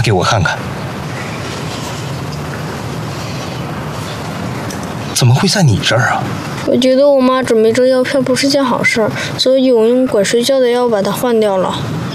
拿给我看看。怎么会在你这儿啊？ 我觉得我妈准备这药片不是件好事，所以我用管睡觉的药把它换掉了。